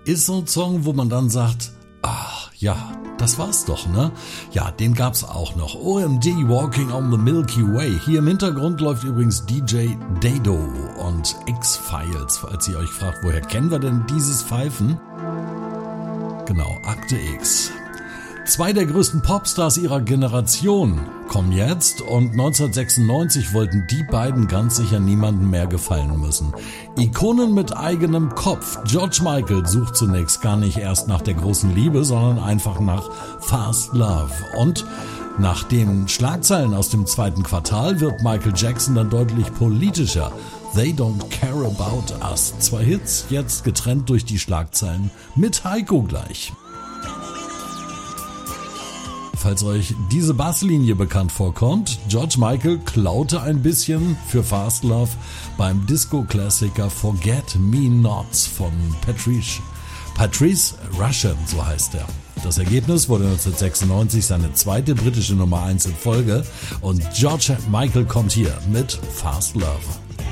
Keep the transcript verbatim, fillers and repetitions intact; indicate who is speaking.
Speaker 1: ist so ein Song, wo man dann sagt, ach ja, das war's doch, ne? Ja, den gab's auch noch. O M D, Walking on the Milky Way. Hier im Hintergrund läuft übrigens D J Dado und X-Files, falls ihr euch fragt, woher kennen wir denn dieses Pfeifen? Genau, Akte X. Zwei der größten Popstars ihrer Generation kommen jetzt und neunzehnhundertsechsundneunzig wollten die beiden ganz sicher niemandem mehr gefallen müssen. Ikonen mit eigenem Kopf. George Michael sucht zunächst gar nicht erst nach der großen Liebe, sondern einfach nach Fast Love. Und nach den Schlagzeilen aus dem zweiten Quartal wird Michael Jackson dann deutlich politischer. They Don't Care About Us. Zwei Hits, jetzt getrennt durch die Schlagzeilen mit Heiko gleich. Falls euch diese Basslinie bekannt vorkommt, George Michael klaute ein bisschen für Fast Love beim Disco-Klassiker Forget Me Nots von Patrice, Patrice Rushen, so heißt er. Das Ergebnis wurde neunzehnhundertsechsundneunzig seine zweite britische Nummer eins in Folge und George Michael kommt hier mit Fast Love.